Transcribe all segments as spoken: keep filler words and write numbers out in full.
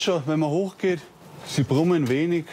Schon, wenn man hochgeht, sie brummen wenig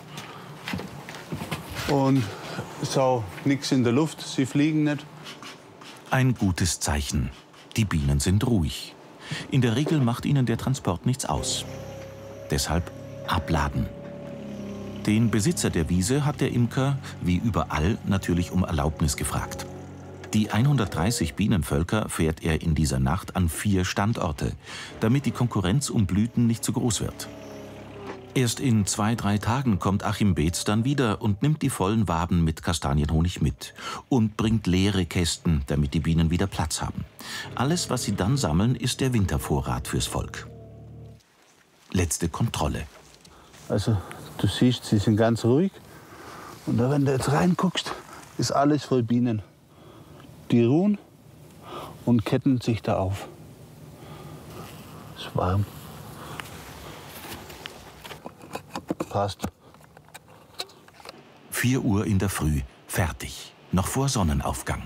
und es ist auch nichts in der Luft, sie fliegen nicht. Ein gutes Zeichen. Die Bienen sind ruhig. In der Regel macht ihnen der Transport nichts aus. Deshalb abladen. Den Besitzer der Wiese hat der Imker, wie überall, natürlich um Erlaubnis gefragt. Die hundertdreißig Bienenvölker fährt er in dieser Nacht an vier Standorte, damit die Konkurrenz um Blüten nicht zu groß wird. Erst in zwei, drei Tagen kommt Achim Beetz dann wieder und nimmt die vollen Waben mit Kastanienhonig mit und bringt leere Kästen, damit die Bienen wieder Platz haben. Alles, was sie dann sammeln, ist der Wintervorrat fürs Volk. Letzte Kontrolle. Also du siehst, sie sind ganz ruhig und da, wenn du jetzt reinguckst, ist alles voll Bienen. Die ruhen und ketten sich da auf. Ist warm. Passt. vier Uhr in der Früh, fertig, noch vor Sonnenaufgang.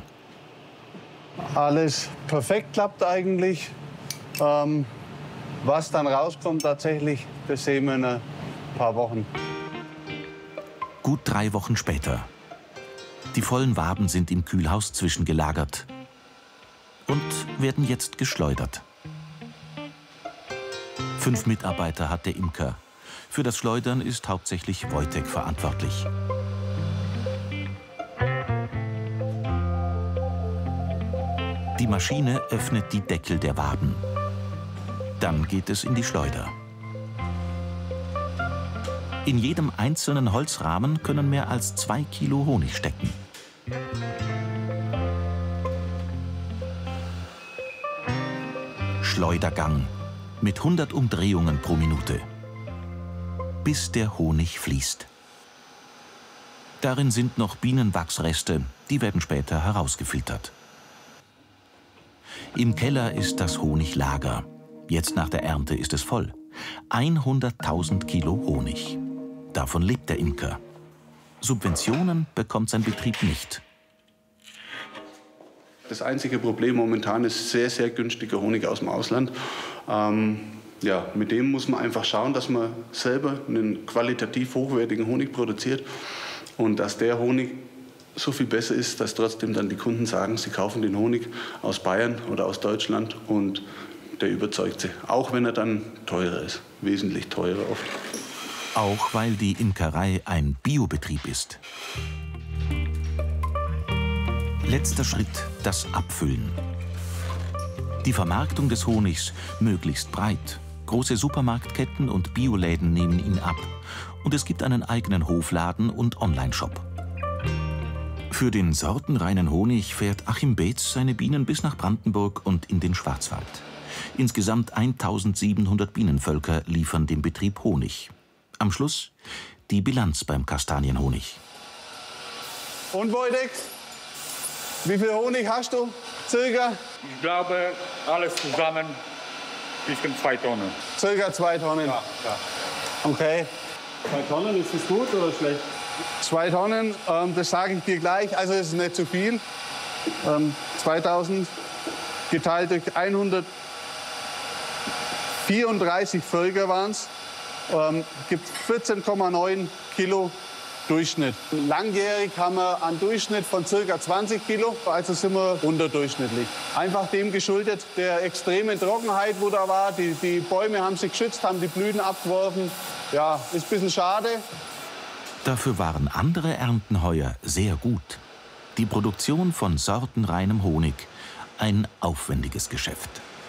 Alles perfekt klappt eigentlich. Ähm, was dann rauskommt tatsächlich, das sehen wir in ein paar Wochen. Gut drei Wochen später. Die vollen Waben sind im Kühlhaus zwischengelagert und werden jetzt geschleudert. Fünf Mitarbeiter hat der Imker. Für das Schleudern ist hauptsächlich Wojtek verantwortlich. Die Maschine öffnet die Deckel der Waben. Dann geht es in die Schleuder. In jedem einzelnen Holzrahmen können mehr als zwei Kilo Honig stecken. Schleudergang mit hundert Umdrehungen pro Minute, bis der Honig fließt. Darin sind noch Bienenwachsreste, die werden später herausgefiltert. Im Keller ist das Honiglager. Jetzt nach der Ernte ist es voll. hunderttausend Kilo Honig. Davon lebt der Imker. Subventionen bekommt sein Betrieb nicht. Das einzige Problem momentan ist sehr, sehr günstiger Honig aus dem Ausland. Ähm, ja, mit dem muss man einfach schauen, dass man selber einen qualitativ hochwertigen Honig produziert und dass der Honig so viel besser ist, dass trotzdem dann die Kunden sagen, sie kaufen den Honig aus Bayern oder aus Deutschland und der überzeugt sie. Auch wenn er dann teurer ist, wesentlich teurer oft. Auch weil die Imkerei ein Biobetrieb ist. Letzter Schritt, das Abfüllen. Die Vermarktung des Honigs möglichst breit. Große Supermarktketten und Bioläden nehmen ihn ab. Und es gibt einen eigenen Hofladen und Onlineshop. Für den sortenreinen Honig fährt Achim Beetz seine Bienen bis nach Brandenburg und in den Schwarzwald. Insgesamt eintausendsiebenhundert Bienenvölker liefern dem Betrieb Honig. Am Schluss die Bilanz beim Kastanienhonig. Und Wojtek, wie viel Honig hast du circa? Ich glaube, alles zusammen bisschen zwei Tonnen. Circa zwei Tonnen? Ja, ja. Okay. Zwei Tonnen, ist das gut oder schlecht? Zwei Tonnen, ähm, das sage ich dir gleich, also es ist nicht zu viel. Ähm, zweitausend geteilt durch hundertvierunddreißig Völker waren es. Ähm, gibt vierzehn Komma neun Kilo Durchschnitt. Langjährig haben wir einen Durchschnitt von ca. zwanzig Kilo, also sind wir unterdurchschnittlich. Einfach dem geschuldet der extremen Trockenheit, wo da war. Die, die Bäume haben sich geschützt, haben die Blüten abgeworfen. Ja, ist ein bisschen schade. Dafür waren andere Ernten heuer sehr gut. Die Produktion von sortenreinem Honig, ein aufwendiges Geschäft.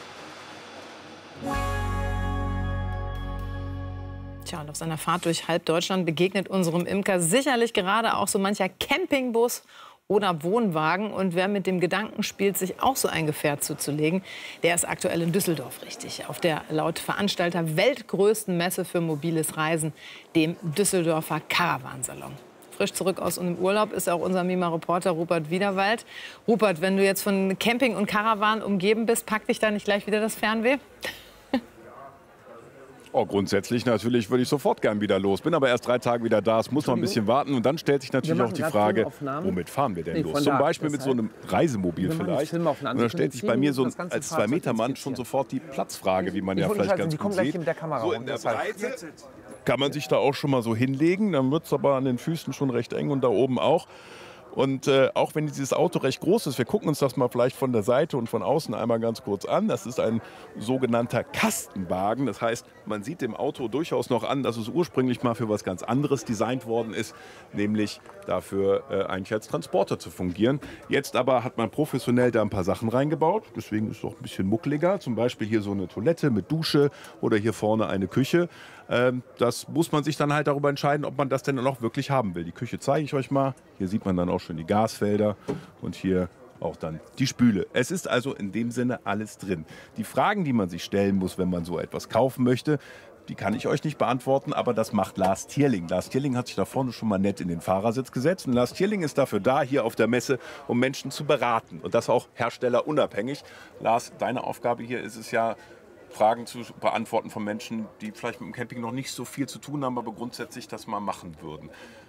Tja, und auf seiner Fahrt durch halb Deutschland begegnet unserem Imker sicherlich gerade auch so mancher Campingbus oder Wohnwagen. Und wer mit dem Gedanken spielt, sich auch so ein Gefährt zuzulegen, der ist aktuell in Düsseldorf richtig. Auf der laut Veranstalter weltgrößten Messe für mobiles Reisen, dem Düsseldorfer Caravansalon. Frisch zurück aus dem Urlaub ist auch unser Mima-Reporter Rupert Wiederwald. Rupert, wenn du jetzt von Camping und Caravan umgeben bist, packt dich da nicht gleich wieder das Fernweh? Oh, grundsätzlich natürlich würde ich sofort gern wieder los. Bin aber erst drei Tage wieder da. Es muss noch ein bisschen warten. Und dann stellt sich natürlich auch die Frage, womit fahren wir denn nee, los? Zum Beispiel mit so einem Reisemobil vielleicht. Und dann stellt sich bei mir so ein, als Zwei-Meter-Mann schon sofort die Platzfrage, wie man ja vielleicht ganz gut sieht. So in der Breite kann man sich da auch schon mal so hinlegen. Dann wird es aber an den Füßen schon recht eng und da oben auch. Und äh, auch wenn dieses Auto recht groß ist, wir gucken uns das mal vielleicht von der Seite und von außen einmal ganz kurz an. Das ist ein sogenannter Kastenwagen. Das heißt, man sieht dem Auto durchaus noch an, dass es ursprünglich mal für was ganz anderes designt worden ist, nämlich dafür äh, eigentlich als Transporter zu fungieren. Jetzt aber hat man professionell da ein paar Sachen reingebaut. Deswegen ist es auch ein bisschen muckeliger. Zum Beispiel hier so eine Toilette mit Dusche oder hier vorne eine Küche. Ähm, das muss man sich dann halt darüber entscheiden, ob man das denn auch wirklich haben will. Die Küche zeige ich euch mal. Hier sieht man dann auch schon die Gasfelder und hier auch dann die Spüle. Es ist also in dem Sinne alles drin. Die Fragen, die man sich stellen muss, wenn man so etwas kaufen möchte, die kann ich euch nicht beantworten, aber das macht Lars Thierling. Lars Thierling hat sich da vorne schon mal nett in den Fahrersitz gesetzt. Und Lars Thierling ist dafür da, hier auf der Messe, um Menschen zu beraten. Und das auch herstellerunabhängig. Lars, deine Aufgabe hier ist es ja, Fragen zu beantworten von Menschen, die vielleicht mit dem Camping noch nicht so viel zu tun haben, aber grundsätzlich das mal machen würden.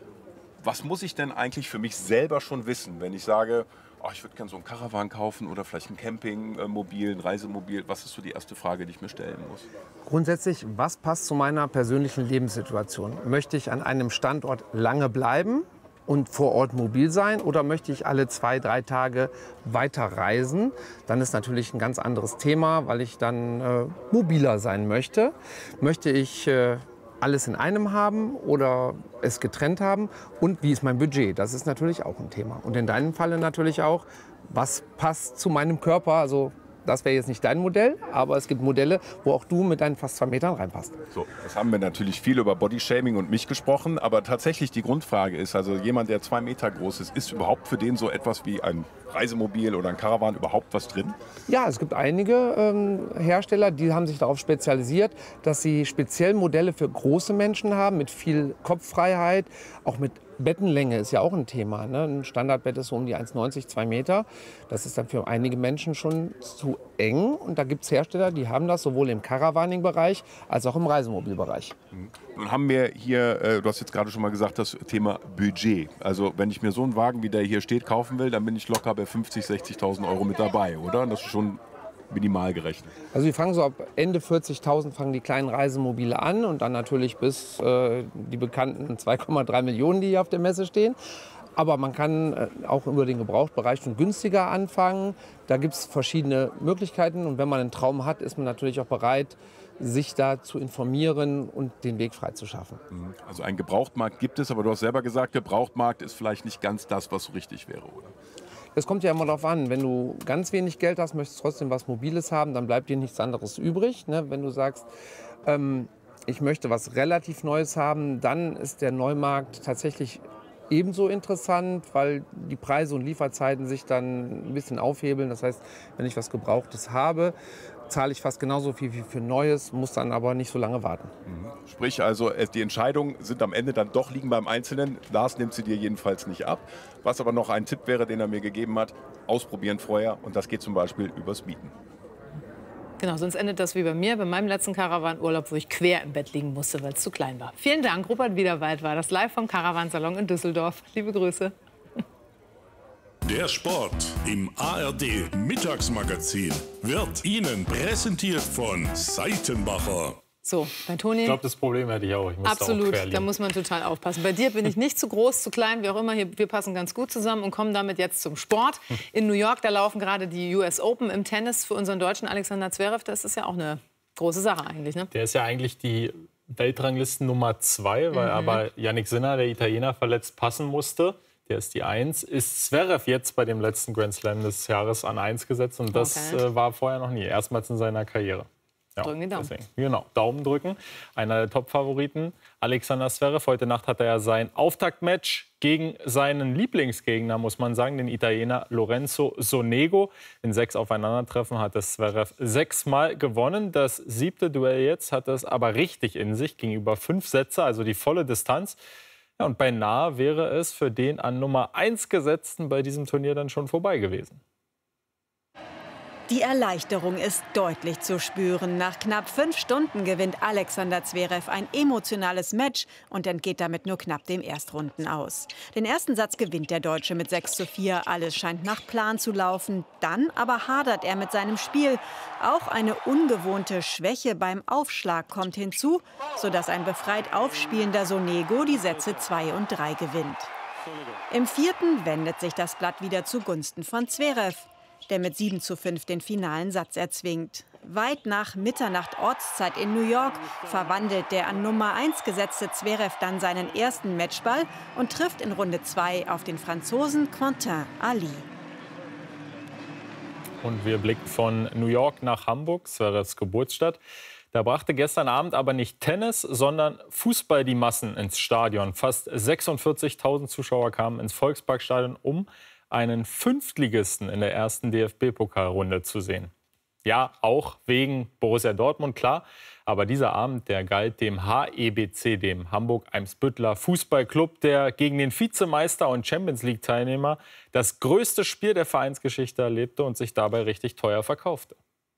Was muss ich denn eigentlich für mich selber schon wissen, wenn ich sage, oh, ich würde gerne so einen Caravan kaufen oder vielleicht ein Campingmobil, ein Reisemobil? Was ist so die erste Frage, die ich mir stellen muss? Grundsätzlich, was passt zu meiner persönlichen Lebenssituation? Möchte ich an einem Standort lange bleiben und vor Ort mobil sein oder möchte ich alle zwei, drei Tage weiter reisen? Dann ist natürlich ein ganz anderes Thema, weil ich dann äh, mobiler sein möchte. Möchte ich äh, alles in einem haben oder es getrennt haben? Und wie ist mein Budget? Das ist natürlich auch ein Thema. Und in deinem Falle natürlich auch, was passt zu meinem Körper? Also das wäre jetzt nicht dein Modell, aber es gibt Modelle, wo auch du mit deinen fast zwei Metern reinpasst. So, das haben wir natürlich viel über Bodyshaming und mich gesprochen, aber tatsächlich die Grundfrage ist, also jemand, der zwei Meter groß ist, ist überhaupt für den so etwas wie ein Reisemobil oder ein Caravan überhaupt was drin? Ja, es gibt einige ähm, Hersteller, die haben sich darauf spezialisiert, dass sie speziell Modelle für große Menschen haben, mit viel Kopffreiheit, auch mit Bettenlänge ist ja auch ein Thema. Ne? Ein Standardbett ist so um die eins neunzig, zwei Meter. Das ist dann für einige Menschen schon zu eng. Und da gibt es Hersteller, die haben das sowohl im Caravaning-Bereich als auch im Reisemobilbereich. Nun haben wir hier, äh, du hast jetzt gerade schon mal gesagt, das Thema Budget. Also wenn ich mir so einen Wagen, wie der hier steht, kaufen will, dann bin ich locker bei fünfzigtausend, sechzigtausend Euro mit dabei, oder? Und das ist schon minimal gerechnet. Also wir fangen so ab Ende vierzigtausend fangen die kleinen Reisemobile an und dann natürlich bis äh, die bekannten zwei Komma drei Millionen, die hier auf der Messe stehen. Aber man kann äh, auch über den Gebrauchtbereich schon günstiger anfangen. Da gibt es verschiedene Möglichkeiten und wenn man einen Traum hat, ist man natürlich auch bereit, sich da zu informieren und den Weg frei zu schaffen. Also einen Gebrauchtmarkt gibt es, aber du hast selber gesagt, der Gebrauchtmarkt ist vielleicht nicht ganz das, was so richtig wäre, oder? Es kommt ja immer darauf an, wenn du ganz wenig Geld hast, möchtest trotzdem was Mobiles haben, dann bleibt dir nichts anderes übrig. Ne? Wenn du sagst, ähm, ich möchte was relativ Neues haben, dann ist der Neumarkt tatsächlich ebenso interessant, weil die Preise und Lieferzeiten sich dann ein bisschen aufhebeln. Das heißt, wenn ich was Gebrauchtes habe, zahle ich fast genauso viel wie für Neues, muss dann aber nicht so lange warten. Sprich also, die Entscheidungen sind am Ende dann doch liegen beim Einzelnen. Lars nimmt sie dir jedenfalls nicht ab. Was aber noch ein Tipp wäre, den er mir gegeben hat, ausprobieren vorher. Und das geht zum Beispiel übers Mieten. Genau, sonst endet das wie bei mir, bei meinem letzten Caravan-Urlaub, wo ich quer im Bett liegen musste, weil es zu klein war. Vielen Dank, Rupert Wiederwald war das live vom Caravansalon in Düsseldorf. Liebe Grüße. Der Sport im A R D Mittagsmagazin wird Ihnen präsentiert von Seitenbacher. So, bei Toni. Ich glaube, das Problem hätte ich auch. Ich Absolut, auch da muss man total aufpassen. Bei dir bin ich nicht zu groß, zu klein, wie auch immer. Hier, wir passen ganz gut zusammen und kommen damit jetzt zum Sport. In New York, da laufen gerade die U S Open im Tennis für unseren Deutschen Alexander Zverev. Das ist ja auch eine große Sache eigentlich, ne? Der ist ja eigentlich die Weltranglisten Nummer zwei, weil mhm. aber Jannik Sinner, der Italiener, verletzt passen musste. Der ist die Eins. Ist Zverev jetzt bei dem letzten Grand Slam des Jahres an Eins gesetzt. Und das okay. äh, war vorher noch nie. Erstmals in seiner Karriere. Ja, drücken die Daumen. Deswegen. Genau, Daumen drücken. Einer der Top-Favoriten, Alexander Zverev. Heute Nacht hat er ja sein Auftaktmatch gegen seinen Lieblingsgegner, muss man sagen, den Italiener Lorenzo Sonego. In sechs Aufeinandertreffen hat es Zverev sechsmal gewonnen. Das siebte Duell jetzt hat es aber richtig in sich, gegenüber fünf Sätze, also die volle Distanz. Ja, und beinahe wäre es für den an Nummer eins Gesetzten bei diesem Turnier dann schon vorbei gewesen. Die Erleichterung ist deutlich zu spüren. Nach knapp fünf Stunden gewinnt Alexander Zverev ein emotionales Match und entgeht damit nur knapp dem Erstrunden aus. Den ersten Satz gewinnt der Deutsche mit sechs zu vier. Alles scheint nach Plan zu laufen. Dann aber hadert er mit seinem Spiel. Auch eine ungewohnte Schwäche beim Aufschlag kommt hinzu, sodass ein befreit aufspielender Sonego die Sätze zwei und drei gewinnt. Im vierten wendet sich das Blatt wieder zugunsten von Zverev, der mit sieben zu fünf den finalen Satz erzwingt. Weit nach Mitternacht Ortszeit in New York verwandelt der an Nummer eins gesetzte Zverev dann seinen ersten Matchball und trifft in Runde zwei auf den Franzosen Quentin Ali. Und wir blicken von New York nach Hamburg, Zverevs Geburtsstadt. Da brachte gestern Abend aber nicht Tennis, sondern Fußball die Massen ins Stadion. Fast sechsundvierzigtausend Zuschauer kamen ins Volksparkstadion, um einen Fünftligisten in der ersten D F B-Pokalrunde zu sehen. Ja, auch wegen Borussia Dortmund, klar. Aber dieser Abend, der galt dem H E B C, dem Hamburg-Eimsbütteler Fußballclub, der gegen den Vizemeister und Champions-League-Teilnehmer das größte Spiel der Vereinsgeschichte erlebte und sich dabei richtig teuer verkaufte.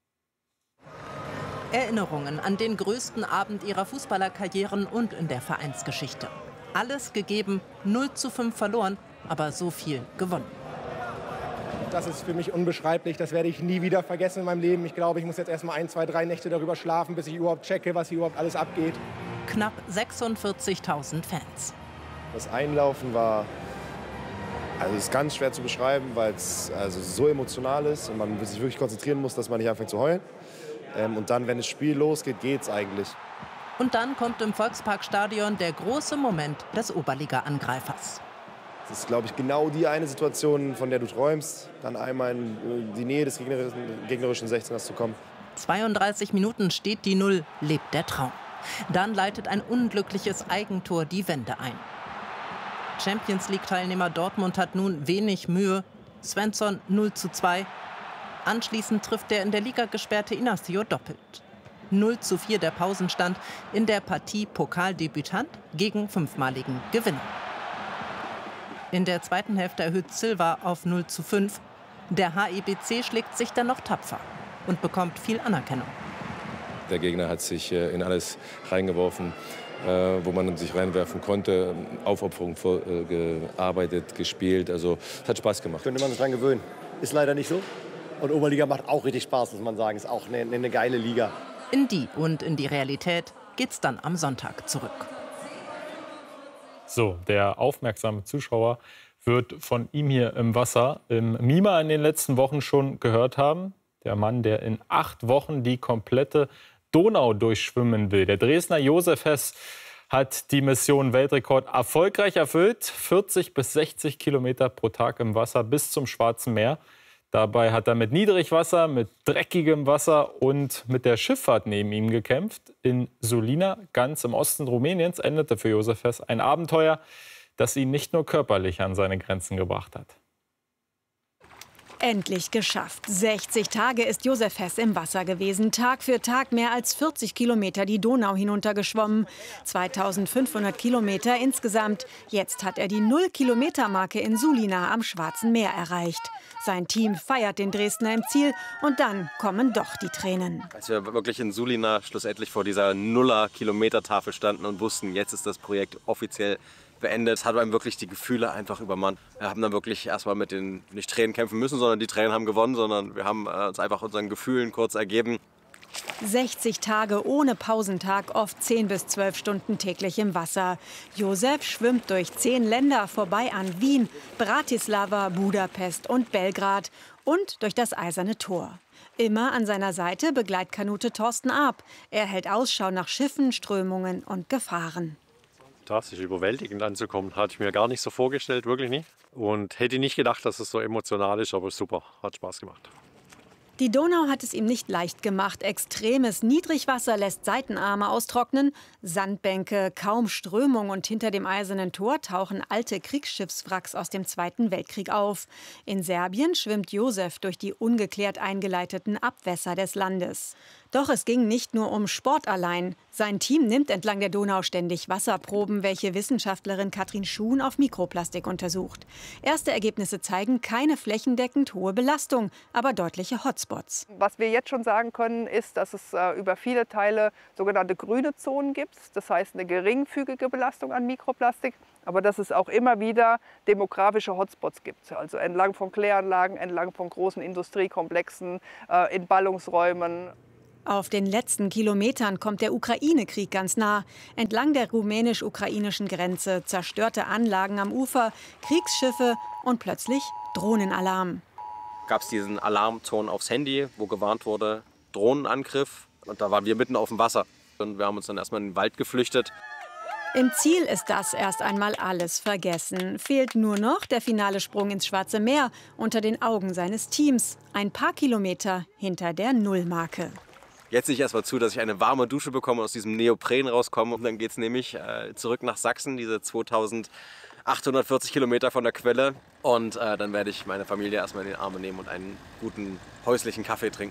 Erinnerungen an den größten Abend ihrer Fußballerkarrieren und in der Vereinsgeschichte. Alles gegeben, null zu fünf verloren, aber so viel gewonnen. Das ist für mich unbeschreiblich. Das werde ich nie wieder vergessen in meinem Leben. Ich glaube, ich muss jetzt erst mal ein, zwei, drei Nächte darüber schlafen, bis ich überhaupt checke, was hier überhaupt alles abgeht. Knapp sechsundvierzigtausend Fans. Das Einlaufen war, also ist ganz schwer zu beschreiben, weil es also so emotional ist und man sich wirklich konzentrieren muss, dass man nicht anfängt zu heulen. Ähm, und dann, wenn das Spiel losgeht, geht's eigentlich. Und dann kommt im Volksparkstadion der große Moment des Oberliga-Angreifers. Das ist, glaube ich, genau die eine Situation, von der du träumst, dann einmal in die Nähe des gegnerischen, gegnerischen sechzehners zu kommen. zweiunddreißig Minuten steht die Null, lebt der Traum. Dann leitet ein unglückliches Eigentor die Wende ein. Champions-League-Teilnehmer Dortmund hat nun wenig Mühe. Svensson null zu zwei. Anschließend trifft der in der Liga gesperrte Inacio doppelt. null zu vier der Pausenstand in der Partie Pokaldebütant gegen fünfmaligen Gewinner. In der zweiten Hälfte erhöht Silva auf null zu fünf. Der H E B C schlägt sich dann noch tapfer und bekommt viel Anerkennung. Der Gegner hat sich in alles reingeworfen, wo man sich reinwerfen konnte. Aufopferung gearbeitet, gespielt. Also es hat Spaß gemacht. Könnte man sich dran gewöhnen. Ist leider nicht so. Und Oberliga macht auch richtig Spaß, muss man sagen. Ist auch eine, eine geile Liga. In die und in die Realität geht's dann am Sonntag zurück. So, der aufmerksame Zuschauer wird von ihm hier im Wasser im Mima in den letzten Wochen schon gehört haben. Der Mann, der in acht Wochen die komplette Donau durchschwimmen will. Der Dresdner Josef Hess hat die Mission Weltrekord erfolgreich erfüllt. vierzig bis sechzig Kilometer pro Tag im Wasser bis zum Schwarzen Meer. Dabei hat er mit Niedrigwasser, mit dreckigem Wasser und mit der Schifffahrt neben ihm gekämpft. In Sulina, ganz im Osten Rumäniens, endete für Josef Hess ein Abenteuer, das ihn nicht nur körperlich an seine Grenzen gebracht hat. Endlich geschafft. sechzig Tage ist Josef Hess im Wasser gewesen. Tag für Tag mehr als vierzig Kilometer die Donau hinuntergeschwommen. zweitausendfünfhundert Kilometer insgesamt. Jetzt hat er die Null-Kilometer-Marke in Sulina am Schwarzen Meer erreicht. Sein Team feiert den Dresdner im Ziel und dann kommen doch die Tränen. Als wir wirklich in Sulina schlussendlich vor dieser Nuller-Kilometer-Tafel standen und wussten, jetzt ist das Projekt offiziell beendet, hat einem wirklich die Gefühle einfach übermannt. Wir haben dann wirklich erstmal mit den, nicht Tränen kämpfen müssen, sondern die Tränen haben gewonnen, sondern wir haben äh, uns einfach unseren Gefühlen kurz ergeben. sechzig Tage ohne Pausentag, oft zehn bis zwölf Stunden täglich im Wasser. Josef schwimmt durch zehn Länder vorbei an Wien, Bratislava, Budapest und Belgrad und durch das Eiserne Tor. Immer an seiner Seite Begleitkanute Thorsten Arp. Er hält Ausschau nach Schiffen, Strömungen und Gefahren. Das ist überwältigend anzukommen. Hatte ich mir gar nicht so vorgestellt, wirklich nicht. Und hätte nicht gedacht, dass es so emotional ist, aber super, hat Spaß gemacht. Die Donau hat es ihm nicht leicht gemacht. Extremes Niedrigwasser lässt Seitenarme austrocknen, Sandbänke, kaum Strömung und hinter dem Eisernen Tor tauchen alte Kriegsschiffswracks aus dem Zweiten Weltkrieg auf. In Serbien schwimmt Josef durch die ungeklärt eingeleiteten Abwässer des Landes. Doch es ging nicht nur um Sport allein. Sein Team nimmt entlang der Donau ständig Wasserproben, welche Wissenschaftlerin Katrin Schuhn auf Mikroplastik untersucht. Erste Ergebnisse zeigen keine flächendeckend hohe Belastung, aber deutliche Hotspots. Was wir jetzt schon sagen können, ist, dass es äh, über viele Teile sogenannte grüne Zonen gibt. Das heißt eine geringfügige Belastung an Mikroplastik, aber dass es auch immer wieder demografische Hotspots gibt. Also entlang von Kläranlagen, entlang von großen Industriekomplexen, äh, in Ballungsräumen. Auf den letzten Kilometern kommt der Ukraine-Krieg ganz nah. Entlang der rumänisch-ukrainischen Grenze zerstörte Anlagen am Ufer, Kriegsschiffe und plötzlich Drohnenalarm. Gab es diesen Alarmton aufs Handy, wo gewarnt wurde, Drohnenangriff. Und da waren wir mitten auf dem Wasser. Und wir haben uns dann erstmal in den Wald geflüchtet. Im Ziel ist das erst einmal alles vergessen. Fehlt nur noch der finale Sprung ins Schwarze Meer unter den Augen seines Teams. Ein paar Kilometer hinter der Nullmarke. Jetzt sehe ich erst mal zu, dass ich eine warme Dusche bekomme, aus diesem Neopren rauskomme. Und dann geht es nämlich äh, zurück nach Sachsen, diese zweitausendachthundertvierzig Kilometer von der Quelle. Und äh, dann werde ich meine Familie erstmal in den Arm nehmen und einen guten häuslichen Kaffee trinken.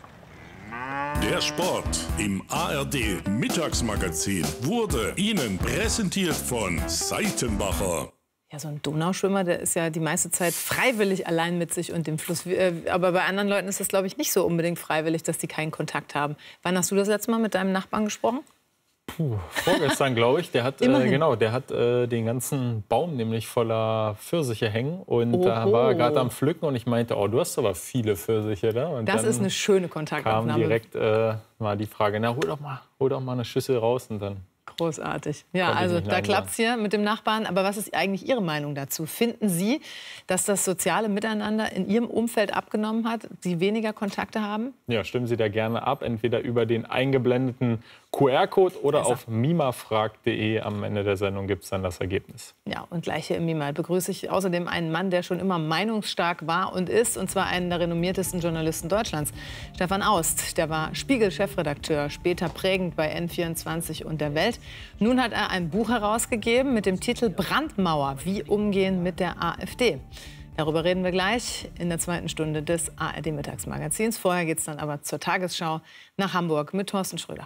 Der Sport im A R D Mittagsmagazin wurde Ihnen präsentiert von Seitenbacher. Ja, so ein Donauschwimmer, der ist ja die meiste Zeit freiwillig allein mit sich und dem Fluss. Aber bei anderen Leuten ist das, glaube ich, nicht so unbedingt freiwillig, dass die keinen Kontakt haben. Wann hast du das letzte Mal mit deinem Nachbarn gesprochen? Puh, vorgestern, glaube ich. Der hat, äh, genau, der hat äh, den ganzen Baum nämlich voller Pfirsiche hängen. Und Oho. da war er gerade am Pflücken und ich meinte, oh, du hast aber viele Pfirsiche da. Und das dann ist eine schöne Kontaktaufnahme. Kam direkt äh, mal die Frage, na, hol doch mal, hol doch mal eine Schüssel raus und dann... Großartig. Ja, also da klappt es hier mit dem Nachbarn. Aber was ist eigentlich Ihre Meinung dazu? Finden Sie, dass das soziale Miteinander in Ihrem Umfeld abgenommen hat, Sie weniger Kontakte haben? Ja, stimmen Sie da gerne ab. Entweder über den eingeblendeten Q R-Code oder also auf mimafragt punkt de. Am Ende der Sendung gibt es dann das Ergebnis. Ja, und gleich hier im Mima begrüße ich außerdem einen Mann, der schon immer meinungsstark war und ist. Und zwar einen der renommiertesten Journalisten Deutschlands. Stefan Aust, der war Spiegel-Chefredakteur, später prägend bei N vierundzwanzig und der Welt. Nun hat er ein Buch herausgegeben mit dem Titel Brandmauer, wie umgehen mit der AfD. Darüber reden wir gleich in der zweiten Stunde des A R D-Mittagsmagazins. Vorher geht es dann aber zur Tagesschau nach Hamburg mit Thorsten Schröder.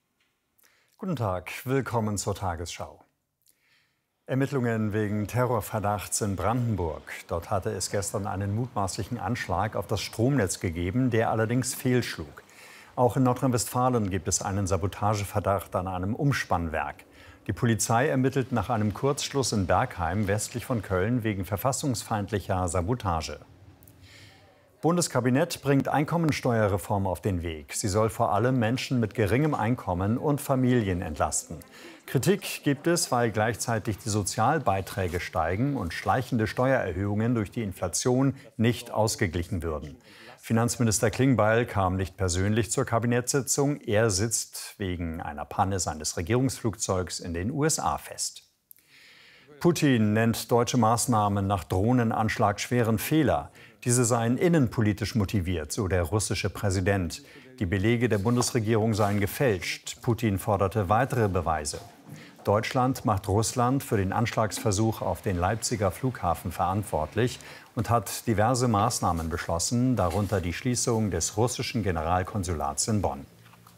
Guten Tag, willkommen zur Tagesschau. Ermittlungen wegen Terrorverdachts in Brandenburg. Dort hatte es gestern einen mutmaßlichen Anschlag auf das Stromnetz gegeben, der allerdings fehlschlug. Auch in Nordrhein-Westfalen gibt es einen Sabotageverdacht an einem Umspannwerk. Die Polizei ermittelt nach einem Kurzschluss in Bergheim westlich von Köln wegen verfassungsfeindlicher Sabotage. Bundeskabinett bringt Einkommensteuerreform auf den Weg. Sie soll vor allem Menschen mit geringem Einkommen und Familien entlasten. Kritik gibt es, weil gleichzeitig die Sozialbeiträge steigen und schleichende Steuererhöhungen durch die Inflation nicht ausgeglichen würden. Finanzminister Klingbeil kam nicht persönlich zur Kabinettssitzung. Er sitzt wegen einer Panne seines Regierungsflugzeugs in den U S A fest. Putin nennt deutsche Maßnahmen nach Drohnenanschlag schweren Fehler. Diese seien innenpolitisch motiviert, so der russische Präsident. Die Belege der Bundesregierung seien gefälscht. Putin forderte weitere Beweise. Deutschland macht Russland für den Anschlagsversuch auf den Leipziger Flughafen verantwortlich und hat diverse Maßnahmen beschlossen, darunter die Schließung des russischen Generalkonsulats in Bonn.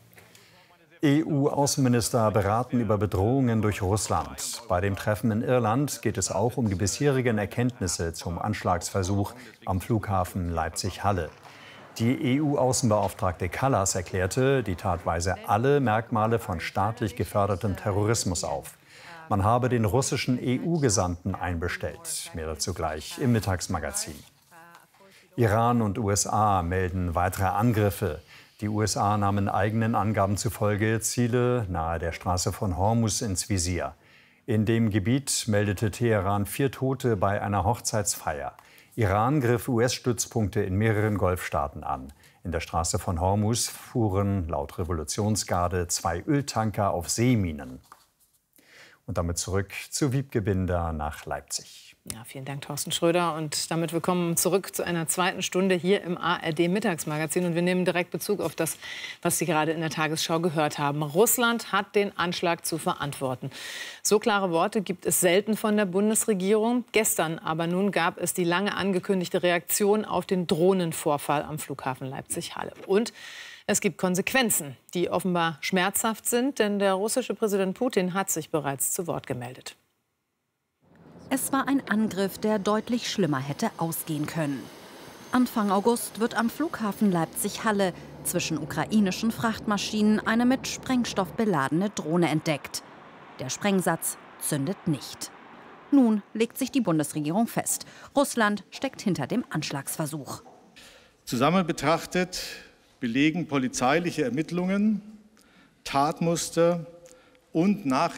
E U-Außenminister beraten über Bedrohungen durch Russland. Bei dem Treffen in Irland geht es auch um die bisherigen Erkenntnisse zum Anschlagsversuch am Flughafen Leipzig-Halle. Die E U-Außenbeauftragte Kallas erklärte, die Tat weise alle Merkmale von staatlich gefördertem Terrorismus auf. Man habe den russischen E U-Gesandten einbestellt. Mehr dazu gleich im Mittagsmagazin. Iran und U S A melden weitere Angriffe. Die U S A nahmen eigenen Angaben zufolge Ziele nahe der Straße von Hormuz ins Visier. In dem Gebiet meldete Teheran vier Tote bei einer Hochzeitsfeier. Iran griff U S-Stützpunkte in mehreren Golfstaaten an. In der Straße von Hormuz fuhren laut Revolutionsgarde zwei Öltanker auf Seeminen. Und damit zurück zu Wiebke Binder nach Leipzig. Ja, vielen Dank, Thorsten Schröder. Und damit willkommen zurück zu einer zweiten Stunde hier im A R D-Mittagsmagazin. Und wir nehmen direkt Bezug auf das, was Sie gerade in der Tagesschau gehört haben. Russland hat den Anschlag zu verantworten. So klare Worte gibt es selten von der Bundesregierung. Gestern aber nun gab es die lange angekündigte Reaktion auf den Drohnenvorfall am Flughafen Leipzig-Halle. Und Es gibt Konsequenzen, die offenbar schmerzhaft sind, denn der russische Präsident Putin hat sich bereits zu Wort gemeldet. Es war ein Angriff, der deutlich schlimmer hätte ausgehen können. Anfang August wird am Flughafen Leipzig-Halle zwischen ukrainischen Frachtmaschinen eine mit Sprengstoff beladene Drohne entdeckt. Der Sprengsatz zündet nicht. Nun legt sich die Bundesregierung fest. Russland steckt hinter dem Anschlagsversuch. Zusammen betrachtet belegen polizeiliche Ermittlungen, Tatmuster und Nachrichten